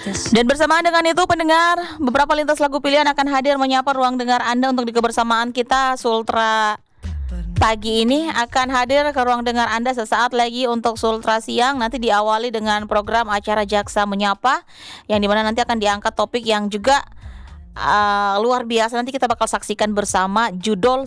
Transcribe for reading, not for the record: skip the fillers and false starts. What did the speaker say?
Dan bersamaan dengan itu pendengar, beberapa lintas lagu pilihan akan hadir menyapa ruang dengar Anda untuk di kebersamaan kita. Sultra pagi ini akan hadir ke ruang dengar Anda sesaat lagi untuk Sultra siang. Nanti diawali dengan program acara Jaksa Menyapa, yang dimana nanti akan diangkat topik yang juga luar biasa. Nanti kita bakal saksikan bersama, judul